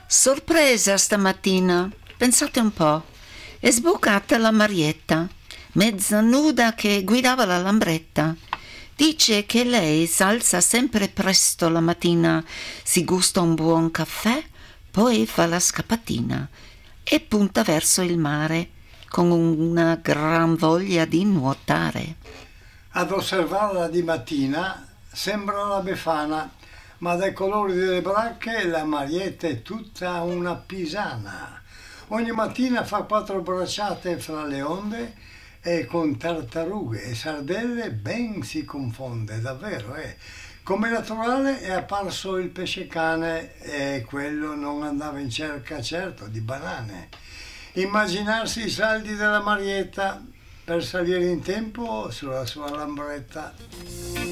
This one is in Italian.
Sorpresa stamattina, pensate un po', è sbucata la Marietta, mezza nuda che guidava la Lambretta. Dice che lei s'alza sempre presto la mattina, si gusta un buon caffè, poi fa la scappatina e punta verso il mare con una gran voglia di nuotare. Ad osservarla di mattina sembra la Befana, ma dai colori delle bracche la Marietta è tutta una pisana. Ogni mattina fa 4 bracciate fra le onde e con tartarughe e sardelle ben si confonde, davvero. Come naturale è apparso il pesce cane e quello non andava in cerca certo di banane. Immaginarsi i saldi della Marietta per salire in tempo sulla sua Lambretta.